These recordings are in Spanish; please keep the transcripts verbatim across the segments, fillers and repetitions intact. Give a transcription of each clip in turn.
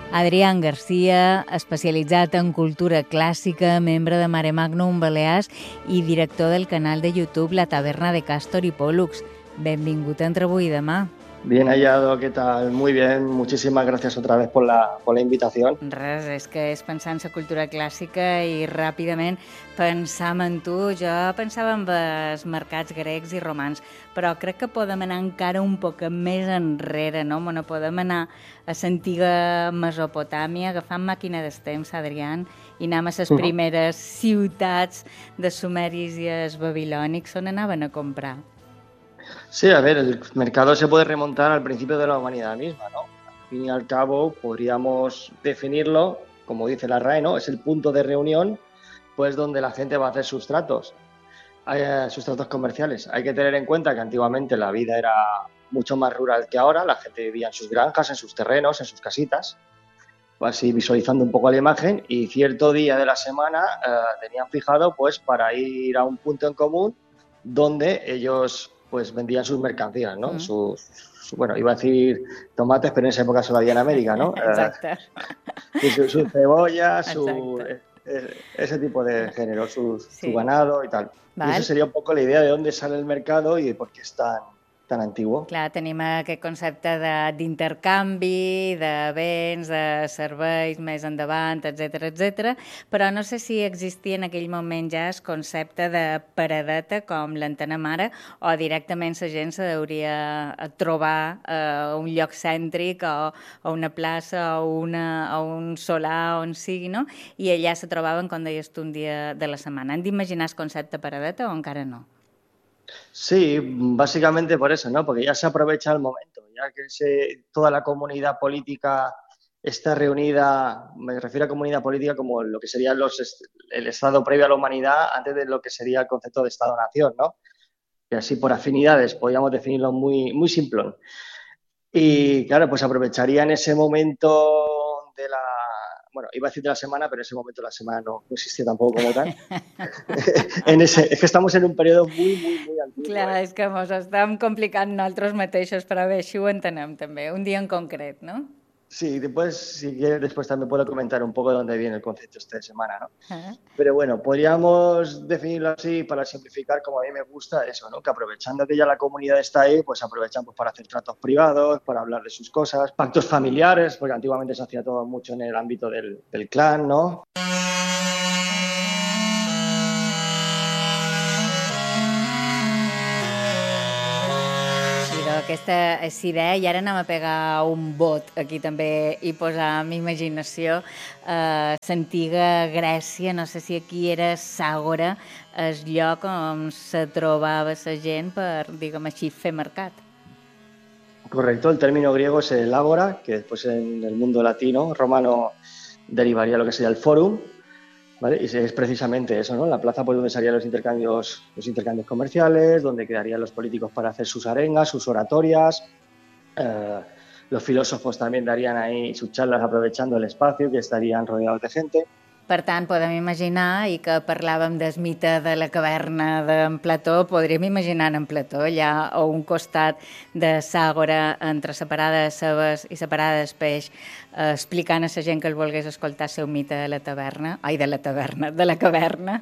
Adrián Garcia, especialitzat en cultura clàssica, membre de Mare Magnum Balears i director del canal de YouTube La Taberna de Càstor i Pòl·lux. Benvingut a Entre avui i demà. Bien hallado, ¿qué tal? Muy bien, muchísimas gracias otra vez por la, por la invitación. Res, és que és pensar en la cultura clàssica i ràpidament pensam en tu. Jo pensava en els mercats grecs i romans, però crec que podem anar encara un poc més enrere, no? Bueno, podem anar a l'antiga Mesopotàmia, agafant màquina del temps, Adrián, i anem a les primeres ciutats de sumeris i els babilònics on anaven a comprar. Sí, a ver, el mercado se puede remontar al principio de la humanidad misma, ¿no? Al fin y al cabo, podríamos definirlo, como dice la R A E, ¿no? Es el punto de reunión, pues donde la gente va a hacer sus tratos, eh, sus tratos comerciales. Hay que tener en cuenta que antiguamente la vida era mucho más rural que ahora, la gente vivía en sus granjas, en sus terrenos, en sus casitas, así visualizando un poco la imagen, y cierto día de la semana eh, tenían fijado pues para ir a un punto en común donde ellos pues vendían sus mercancías, ¿no? Mm. Sus, su, bueno, iba a decir tomates, pero en esa época solo había en América, ¿no? Exacto. Eh, su, su cebolla, su, eh, ese tipo de género, su, sí. su ganado y tal. Vale. Y eso sería un poco la idea de dónde sale el mercado y de por qué es tan, tan antiguo. Clar, tenim aquest concepte d'intercanvi, de, de béns, de serveis més endavant, etcètera, etcètera, però no sé si existia en aquell moment ja el concepte de paradeta, com l'entenem ara, o directament la gent se hauria trobar a un lloc cèntric o a una plaça o, una, o un solar on sigui, no? I allà se trobaven, com deies tu, un dia de la setmana. Hem d'imaginar el concepte paradeta o encara no? Sí, básicamente por eso, ¿no? Porque ya se aprovecha el momento, ya que se, toda la comunidad política está reunida, me refiero a comunidad política como lo que sería los, el Estado previo a la humanidad antes de lo que sería el concepto de Estado-nación, ¿no? Y así por afinidades podríamos definirlo muy, muy simplón. Y claro, pues aprovecharían ese momento de la... Bueno, iba a decir de la semana, pero en ese momento la semana no, no existía tampoco como tal. en ese, es que estamos en un periodo muy, muy, muy antiguo. Clar, eh? és que mos estem complicant nosaltres mateixos, però bé, així ho entenem també, un dia en concret, no? Sí, después, si quieres, después también puedo comentar un poco de dónde viene el concepto este de semana, ¿no? Uh-huh. Pero bueno, podríamos definirlo así para simplificar, como a mí me gusta, eso, ¿no? Que aprovechando que ya la comunidad está ahí, pues aprovechan pues, para hacer tratos privados, para hablar de sus cosas, pactos familiares, porque antiguamente se hacía todo mucho en el ámbito del, del clan, ¿no? Aquesta és idea, i ara anem a pegar un bot aquí també i posar amb imaginació eh, l'antiga Grècia, no sé si aquí era Sàgora, el lloc on se trobava la gent per, diguem així, fer mercat. Correcto, el término griego es el ágora, que después en el mundo latino, romano, derivaría lo que sería el fórum, ¿vale? Y es precisamente eso, ¿no? La plaza por donde se harían los intercambios, los intercambios comerciales, donde quedarían los políticos para hacer sus arengas, sus oratorias. Eh, los filósofos también darían ahí sus charlas aprovechando el espacio, que estarían rodeados de gente. Per tant, podem imaginar, i que parlàvem del mite de la caverna d'en Plató, podríem imaginar en Plató allà a un costat de l'àgora entre separades cebes i separades peix, eh, explicant a la gent que el volgués escoltar el seu mite de la taverna, ai, de la taverna, de la caverna.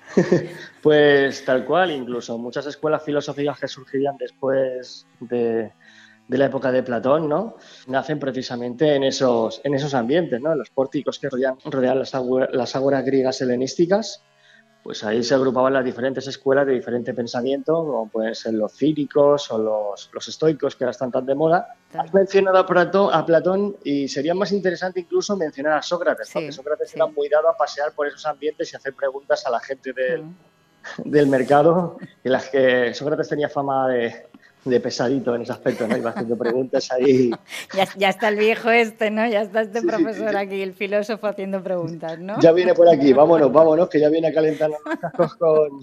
Pues tal cual, incluso muchas escuelas filosóficas que surgirían después de... de la época de Platón, ¿no? Nacen precisamente en esos, en esos ambientes, ¿no? Los pórticos que rodean, rodean las, ágoras, las ágoras griegas helenísticas, pues ahí se agrupaban las diferentes escuelas de diferente pensamiento, como pueden ser los cínicos o los, los estoicos, que ahora están tan de moda. Has mencionado a Platón, a Platón y sería más interesante incluso mencionar a Sócrates, sí, porque Sócrates sí. era muy dado a pasear por esos ambientes y hacer preguntas a la gente del, mm. del mercado, en las que Sócrates tenía fama de... de pesadito en ese aspecto, ¿no? Iba haciendo preguntas ahí. Ya, ya está el viejo este, ¿no? Ya está este sí, profesor sí, aquí, el filósofo, haciendo preguntas, ¿no? Ya viene por aquí, vámonos, vámonos, que ya viene a calentar los cascos con,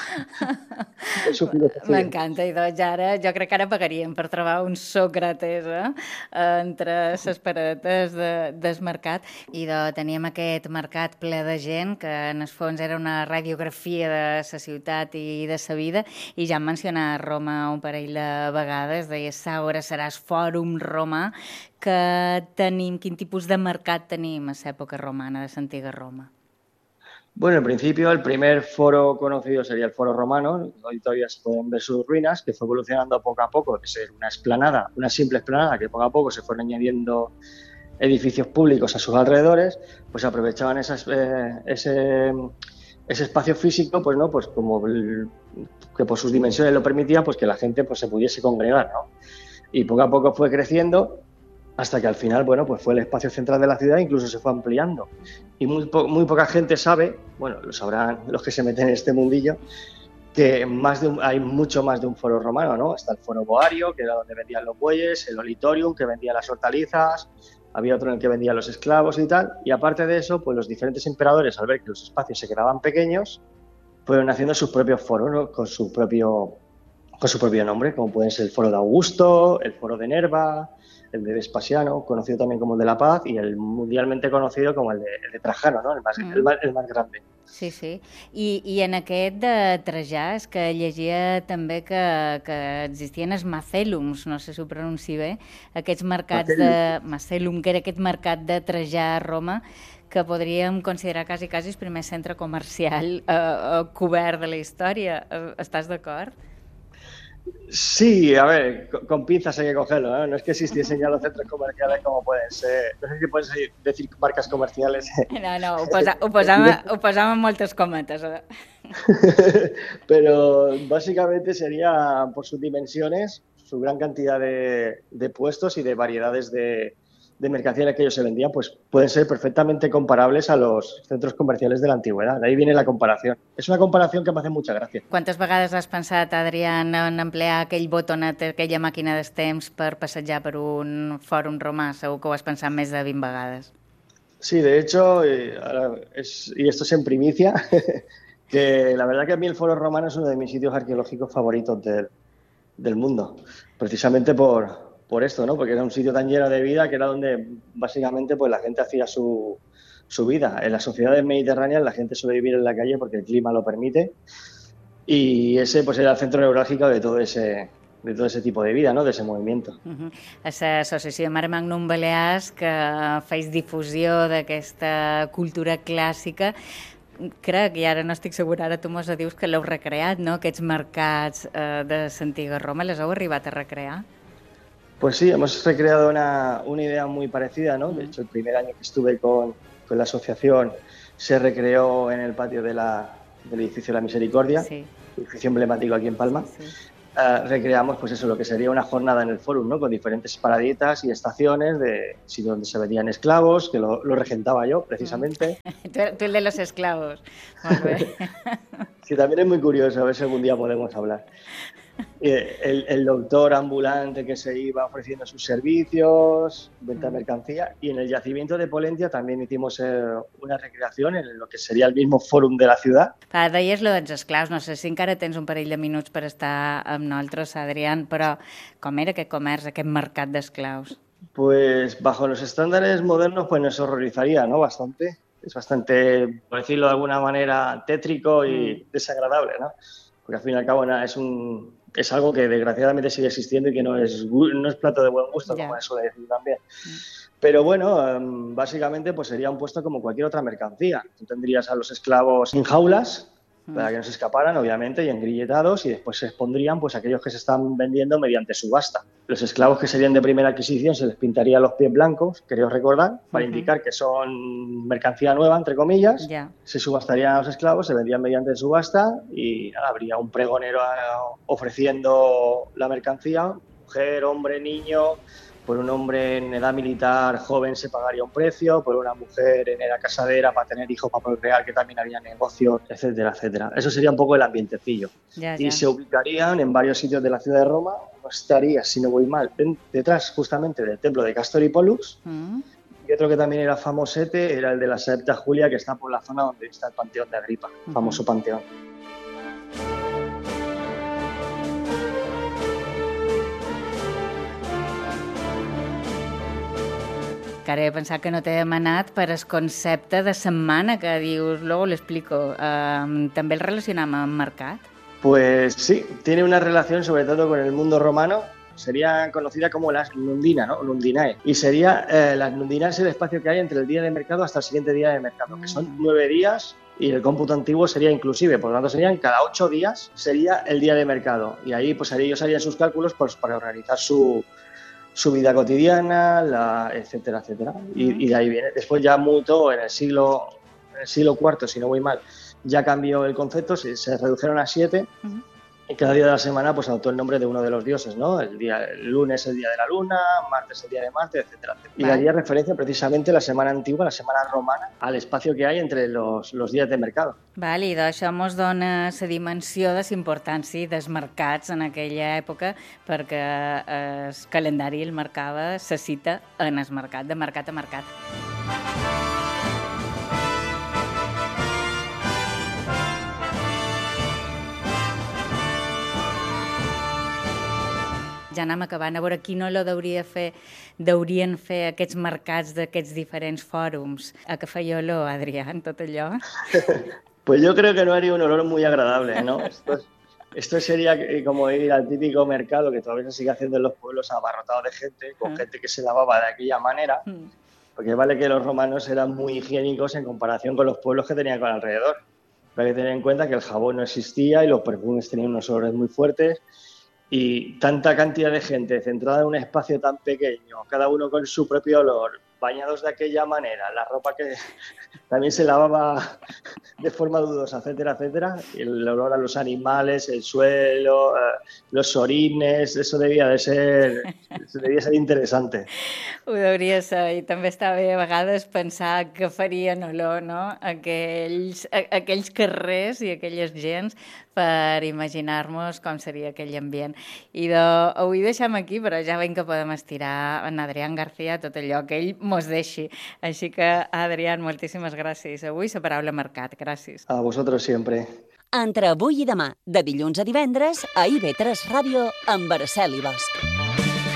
con su filosofia. M'encanta, i doncs ara jo crec que ara pagaríem per trobar un Sòcrates eh? entre les paradetes de, del mercat, i doncs teníem aquest mercat ple de gent que en el fons era una radiografia de la ciutat i de la vida, i ja hem mencionat Roma un parell de de vegades, deies Àgora, seràs Fòrum Romà, que tenim, quin tipus de mercat tenim a l'època romana, de l'antiga Roma? Bueno, en principio el primer foro conocido sería el Foro Romano. Hoy todavía se pueden ver sus ruinas, que fue evolucionando poco a poco de ser una explanada, una simple explanada, que poco a poco se fueron añadiendo edificios públicos a sus alrededores, pues aprovechaban esas, eh, ese, ese espacio físico, pues no, pues como el, que por sus dimensiones lo permitía, pues que la gente pues se pudiese congregar, ¿no? Y poco a poco fue creciendo, hasta que al final, bueno, pues fue el espacio central de la ciudad, incluso se fue ampliando. Y muy, po muy poca gente sabe, bueno, lo sabrán los que se meten en este mundillo, que más de un, hay mucho más de un foro romano, ¿no? Está el foro boario, que era donde vendían los bueyes, el olitorium, que vendía las hortalizas, había otro en el que vendían los esclavos y tal. Y aparte de eso, pues los diferentes emperadores, al ver que los espacios se quedaban pequeños, fueron haciendo sus propios foros, ¿no? Con su propio, con su propio nombre, como pueden ser el foro de Augusto, el foro de Nerva, el de Vespasiano, conocido también como el de la Paz, y el mundialmente conocido como el de, el de Trajano, ¿no? el, más, mm. el, más, el más grande. Sí, sí. I, I en aquest de Trajà és que llegia també que, que existien els macèlums, no sé si ho pronunci bé, aquests mercats Macellum. de... Macellum, que era aquest mercat de Trajà a Roma, que podríem considerar quasi, quasi el primer centre comercial eh, cobert de la història. Estàs d'acord? Sí, a ver, con, con pinzas hay que cogerlo, ¿no? No es que existiesen ya los centros comerciales como pueden ser, no sé si puedes decir marcas comerciales. No, no, ho, posa, ho, posàvem, ho posàvem en moltes cometes. Eh? Pero básicamente sería por sus dimensiones, su gran cantidad de, de puestos y de variedades de, de mercancías que ellos se vendían, pues pueden ser perfectamente comparables a los centros comerciales de la antigüedad. De ahí viene la comparación. És una comparació que m'ha fet molta gràcia. Quantes vegades has pensat, Adrián, en emplear aquell botonet, aquella màquina dels temps per passejar per un fòrum romà? Segur que ho has pensat més de vint vegades. Sí, de hecho, eh, es, y esto es en primicia, que la verdad que a mí el Foro Romano es uno de mis sitios arqueológicos favoritos del, del mundo, precisamente por... por esto, ¿no? Porque era un sitio tan lleno de vida que era donde básicamente pues la gente hacía su, su vida. En las sociedades mediterráneas la gente suele vivir en la calle porque el clima lo permite y ese pues era el centro neurálgico de todo ese de todo ese tipo de vida, ¿no? De ese movimiento. Uh-huh. A l'Associació Mare Magnum Balears, que feis difusió d'aquesta cultura clàssica, crec, i ara no estic segura, ara tu mos dius que l'heu recreat, no? Aquests mercats eh, de l'antiga Roma, les heu arribat a recrear? Pues sí, hemos recreado una, una idea muy parecida, ¿no? De hecho, el primer año que estuve con, con la asociación se recreó en el patio de la, del edificio de la Misericordia, sí. Edificio emblemático aquí en Palma. Sí, sí. Uh, recreamos, pues eso, lo que sería una jornada en el Fórum, ¿no? Con diferentes paraditas y estaciones de sitios donde se vendían esclavos, que lo, lo regentaba yo, precisamente. tú, tú el de los esclavos. Molt bé. Sí, también es muy curioso, a ver si algún día podemos hablar. El, el doctor ambulante que se iba ofreciendo sus servicios, venta de mercancía, y en el yacimiento de Pollentia también hicimos eh, una recreación en lo que sería el mismo fòrum de la ciudad. Ah, deies lo dels esclaus, no sé si encara tens un parell de minuts per estar amb nosaltres, Adrián, però com era aquest comerç, aquest mercat d'esclaus? Pues bajo los estándares modernos pues nos horrorizaría, ¿no? Bastante, es bastante, por decirlo de alguna manera, tétrico y mm. desagradable, ¿no? Porque al fin y al cabo nada, es un es algo que desgraciadamente sigue existiendo y que no es, no es plato de buen gusto, yeah. como se suele decir también. Mm. Pero bueno, um, básicamente pues sería un puesto como cualquier otra mercancía. Tú tendrías a los esclavos en jaulas mm. para que no se escaparan, obviamente, y engrilletados, y después se expondrían pues aquellos que se están vendiendo mediante subasta. Los esclavos que serían de primera adquisición se les pintaría los pies blancos, quería recordar, para uh-huh. indicar que son mercancía nueva, entre comillas. Yeah. Se subastarían a los esclavos, se vendían mediante subasta y nada, habría un pregonero ofreciendo la mercancía, mujer, hombre, niño. Por un hombre en edad militar joven se pagaría un precio, por una mujer en edad casadera para tener hijos, para procrear, que también había negocios, etcétera, etcétera. Eso sería un poco el ambientecillo. Ya, ya. Y se ubicarían en varios sitios de la ciudad de Roma. No estaría, si no voy mal, detrás justamente del templo de Castor y Pollux. Mm. Y otro que también era famosete era el de la Septa Julia, que está por la zona donde está el Panteón de Agripa, uh-huh. famoso panteón. Que ara he pensat que no t'he demanat per el concepte de setmana que dius, luego l'explico. Uh, també el relacionam amb mercat? Pues sí, tiene una relación sobre todo con el mundo romano. Sería conocida como las nundina, ¿no? Nundinae. Y sería, eh, las nundinae es el espacio que hay entre el día de mercado hasta el siguiente día de mercado, que son nueve días, y el cómputo antiguo sería inclusive, por lo tanto serían cada ocho días sería el día de mercado. Y ahí pues ellos harían sus cálculos pues, para organizar su, su vida cotidiana, la, etcétera, etcétera. Y, y de ahí viene. Después ya mutó en el siglo, en el siglo cuarto, si no voy mal, ya cambió el concepto, se, se redujeron a siete. Uh-huh. Y cada día de la semana pues adoptó el nombre de uno de los dioses, ¿no? El día, el lunes el día de la luna, martes el día de Marte, etcétera, etcétera. Y vale. Daría referencia precisamente la setmana antigua, la setmana romana, al espacio que hay entre los, los días de mercado. Vale, i d'això ens dona la dimensió de la importància dels mercats en aquella època, perquè el calendari el marcava la cita en el mercat, de mercat a mercat. Ja anem acabant. A veure, qui no lo deuria fer, deurien fer aquests mercats d'aquests diferents fòrums. A què feia olor, Adrià, en tot allò? Pues yo creo que no haría un olor muy agradable, ¿no? Esto, esto sería como ir al típico mercado que todavía se sigue haciendo en los pueblos abarrotados de gente, con ah. gente que se lavaba de aquella manera, mm. porque vale que los romanos eran muy higiénicos en comparación con los pueblos que tenían con alrededor. Pero hay que tener en cuenta que el jabón no existía y los perfumes tenían unos olores muy fuertes. Y tanta cantidad de gente centrada en un espacio tan pequeño, cada uno con su propio olor, bañados de aquella manera, la ropa que también se lavaba de forma dudosa, etcétera, etcétera, y el olor a los animales, el suelo, los orines, eso debía de ser, eso debia ser interessant. Ho deuria ser, i també està bé a vegades pensar que farien olor, no?, aquells, aquells carrers i aquelles gens per imaginar-nos com seria aquell ambient. I de, avui deixem aquí, però ja veiem que podem estirar en Adrián García tot allò que ell mos deixi. Així que, Adrián, moltíssimes gràcies. Avui la paraula mercat. Gràcies. A vosotros siempre. Entre avui i demà, de dilluns a divendres, a I V tres Ràdio, amb Araceli Bosch.